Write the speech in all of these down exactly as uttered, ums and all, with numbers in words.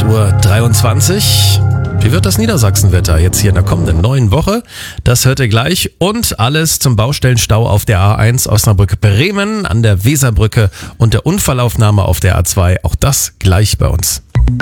Uhr dreiundzwanzig. Wie wird das Niedersachsenwetter jetzt hier in der kommenden neuen Woche? Das hört ihr gleich. Und alles zum Baustellenstau auf der A eins Osnabrück-Bremen, an der Weserbrücke und der Unfallaufnahme auf der A zwei. Auch das gleich bei uns.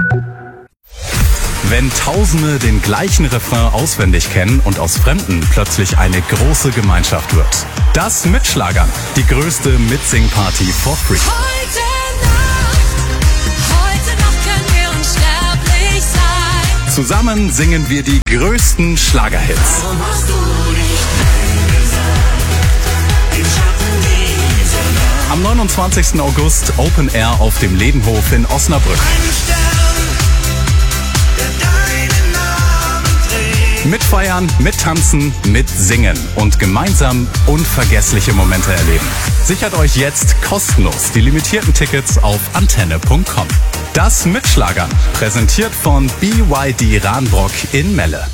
Wenn Tausende den gleichen Refrain auswendig kennen und aus Fremden plötzlich eine große Gemeinschaft wird. Das mit Schlagern. Die größte Mitsing-Party for free. Heute Nacht, heute Nacht können wir unsterblich sein. Zusammen singen wir die größten Schlagerhits. Warum hast du nicht Nein gesagt? Den Schatten dieser Nacht. Am neunundzwanzigsten August Open Air auf dem Ledenhof in Osnabrück. Ein Stern, der deinen Namen trägt. Mitfeiern, mittanzen, mitsingen und gemeinsam unvergessliche Momente erleben. Sichert euch jetzt kostenlos die limitierten Tickets auf antenne punkt com. Das mit Schlagern, präsentiert von B Y D Rahnbrock in Melle.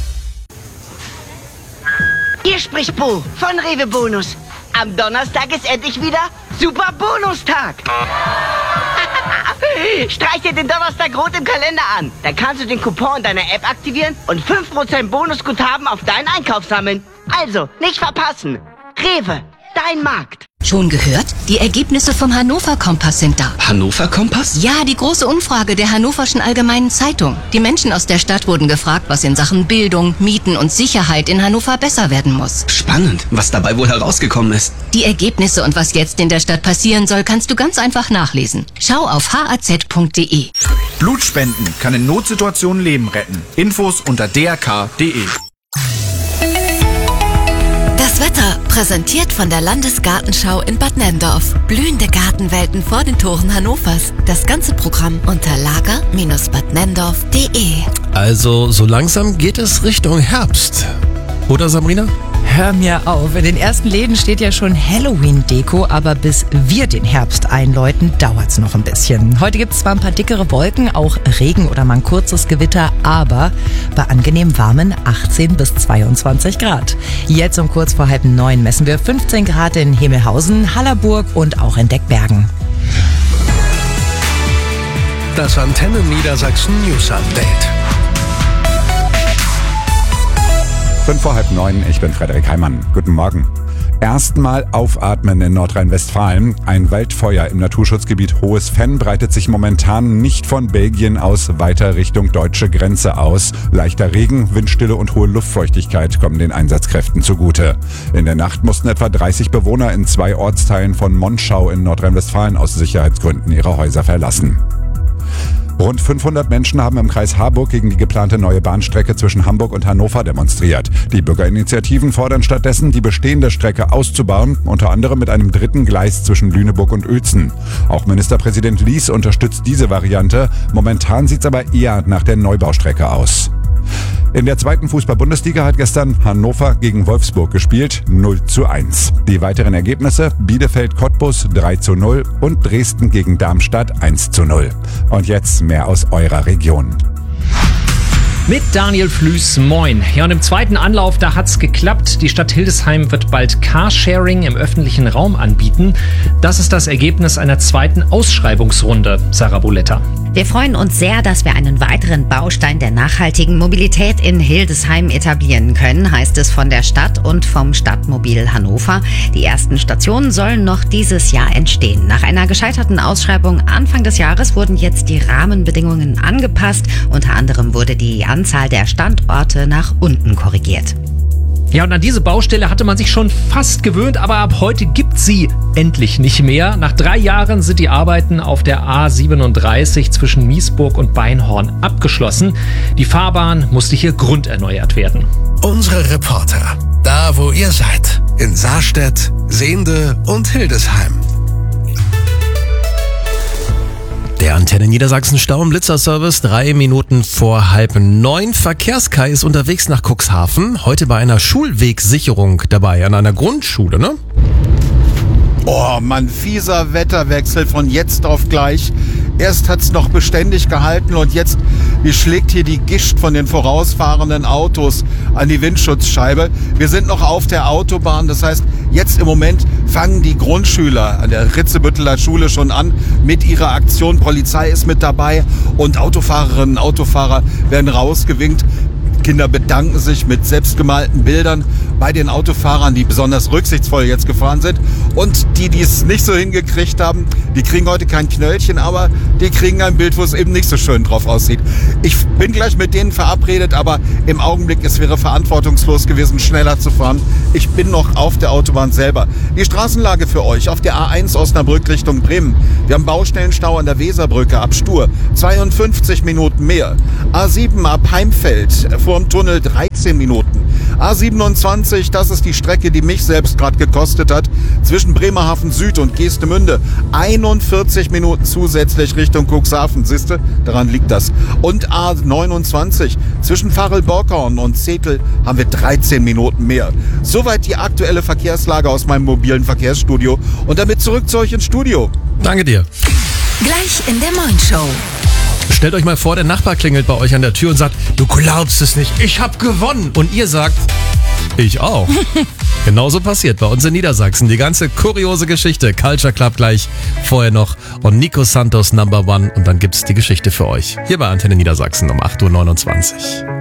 Hier spricht Bo von Rewe Bonus. Am Donnerstag ist endlich wieder Super Bonustag. Streich dir den Donnerstag rot im Kalender an. Dann kannst du den Coupon in deiner App aktivieren und fünf Prozent Bonusguthaben auf deinen Einkauf sammeln. Also, nicht verpassen. Rewe, dein Markt. Schon gehört? Die Ergebnisse vom Hannover Kompass sind da. Hannover Kompass? Ja, die große Umfrage der Hannoverschen Allgemeinen Zeitung. Die Menschen aus der Stadt wurden gefragt, was in Sachen Bildung, Mieten und Sicherheit in Hannover besser werden muss. Spannend, was dabei wohl herausgekommen ist. Die Ergebnisse und was jetzt in der Stadt passieren soll, kannst du ganz einfach nachlesen. Schau auf h a z punkt d e. Blutspenden kann in Notsituationen Leben retten. Infos unter d r k punkt d e. Das Wetter, präsentiert von der Landesgartenschau in Bad Nenndorf. Blühende Gartenwelten vor den Toren Hannovers. Das ganze Programm unter lager Bindestrich bad nenndorf punkt d e. Also so langsam geht es Richtung Herbst. Oder Sabrina? Hör mir auf, in den ersten Läden steht ja schon Halloween-Deko, aber bis wir den Herbst einläuten, dauert's noch ein bisschen. Heute gibt's zwar ein paar dickere Wolken, auch Regen oder mal ein kurzes Gewitter, aber bei angenehm warmen achtzehn bis zweiundzwanzig Grad. Jetzt um kurz vor halb neun messen wir fünfzehn Grad in Himmelhausen, Hallerburg und auch in Deckbergen. Das Antenne Niedersachsen News Update. Fünf vor halb neun, ich bin Frederik Heimann. Guten Morgen. Erstmal aufatmen in Nordrhein-Westfalen. Ein Waldfeuer im Naturschutzgebiet Hohes Fenn breitet sich momentan nicht von Belgien aus weiter Richtung deutsche Grenze aus. Leichter Regen, Windstille und hohe Luftfeuchtigkeit kommen den Einsatzkräften zugute. In der Nacht mussten etwa dreißig Bewohner in zwei Ortsteilen von Monschau in Nordrhein-Westfalen aus Sicherheitsgründen ihre Häuser verlassen. Rund fünfhundert Menschen haben im Kreis Harburg gegen die geplante neue Bahnstrecke zwischen Hamburg und Hannover demonstriert. Die Bürgerinitiativen fordern stattdessen, die bestehende Strecke auszubauen, unter anderem mit einem dritten Gleis zwischen Lüneburg und Uelzen. Auch Ministerpräsident Lies unterstützt diese Variante. Momentan sieht's aber eher nach der Neubaustrecke aus. In der zweiten Fußball-Bundesliga hat gestern Hannover gegen Wolfsburg gespielt, null zu eins. Die weiteren Ergebnisse: Bielefeld-Cottbus drei zu null und Dresden gegen Darmstadt eins zu null. Und jetzt mehr aus eurer Region. Mit Daniel Flüß, moin. Ja, und im zweiten Anlauf, da hat's geklappt. Die Stadt Hildesheim wird bald Carsharing im öffentlichen Raum anbieten. Das ist das Ergebnis einer zweiten Ausschreibungsrunde, Sarah Boletta. Wir freuen uns sehr, dass wir einen weiteren Baustein der nachhaltigen Mobilität in Hildesheim etablieren können, heißt es von der Stadt und vom Stadtmobil Hannover. Die ersten Stationen sollen noch dieses Jahr entstehen. Nach einer gescheiterten Ausschreibung Anfang des Jahres wurden jetzt die Rahmenbedingungen angepasst. Unter anderem wurde die Anzahl der Standorte nach unten korrigiert. Ja, und an diese Baustelle hatte man sich schon fast gewöhnt, aber ab heute gibt's sie endlich nicht mehr. Nach drei Jahren sind die Arbeiten auf der A siebenunddreißig zwischen Miesburg und Beinhorn abgeschlossen. Die Fahrbahn musste hier grunderneuert werden. Unsere Reporter, da wo ihr seid, in Saarstedt, Sehnde und Hildesheim. Der Antenne Niedersachsen Stau- und Blitzerservice, drei Minuten vor halb neun. Verkehrskai ist unterwegs nach Cuxhaven. Heute bei einer Schulwegsicherung dabei, an einer Grundschule, ne? Oh Mann, fieser Wetterwechsel von jetzt auf gleich. Erst hat's noch beständig gehalten und jetzt, wie schlägt hier die Gischt von den vorausfahrenden Autos an die Windschutzscheibe. Wir sind noch auf der Autobahn, das heißt, jetzt Jetzt im Moment fangen die Grundschüler an der Ritzebütteler Schule schon an mit ihrer Aktion. Polizei ist mit dabei und Autofahrerinnen und Autofahrer werden rausgewinkt. Kinder bedanken sich mit selbstgemalten Bildern bei den Autofahrern, die besonders rücksichtsvoll jetzt gefahren sind. Und die, die es nicht so hingekriegt haben, die kriegen heute kein Knöllchen, aber die kriegen ein Bild, wo es eben nicht so schön drauf aussieht. Ich bin gleich mit denen verabredet, aber im Augenblick, es wäre verantwortungslos gewesen, schneller zu fahren. Ich bin noch auf der Autobahn selber. Die Straßenlage für euch auf der A eins Osnabrück Richtung Bremen. Wir haben Baustellenstau an der Weserbrücke ab Stur, zweiundfünfzig Minuten mehr. A sieben ab Heimfeld vor dem Tunnel dreizehn Minuten. A siebenundzwanzig, das ist die Strecke, die mich selbst gerade gekostet hat, zwischen Bremerhaven Süd und Geestemünde. einundvierzig Minuten zusätzlich Richtung Cuxhaven, siehste, daran liegt das. Und A neunundzwanzig, zwischen Varel-Borkhorn und Zetel haben wir dreizehn Minuten mehr. Soweit die aktuelle Verkehrslage aus meinem mobilen Verkehrsstudio. Und damit zurück zu euch ins Studio. Danke dir. Gleich in der Moin Show. Stellt euch mal vor, der Nachbar klingelt bei euch an der Tür und sagt, du glaubst es nicht, ich hab gewonnen. Und ihr sagt, ich auch. Genauso passiert bei uns in Niedersachsen. Die ganze kuriose Geschichte. Culture Club gleich, vorher noch. Und Nico Santos Number One. Und dann gibt's die Geschichte für euch. Hier bei Antenne Niedersachsen um acht Uhr neunundzwanzig.